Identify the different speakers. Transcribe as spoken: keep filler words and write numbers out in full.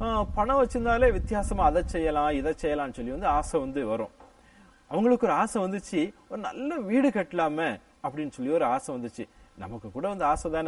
Speaker 1: பணம் வச்சிருந்தாலே வித்தியாசமா அதை செய்யலாம் இதை செய்யலாம்னு சொல்லி வந்து ஆசை வந்து வரும். அவங்களுக்கு ஒரு ஆசை வந்துச்சு, ஒரு நல்ல வீடு கட்டலாமே அப்படின்னு சொல்லி ஒரு ஆசை வந்துச்சு. நமக்கு கூட வந்து ஆசை தானே,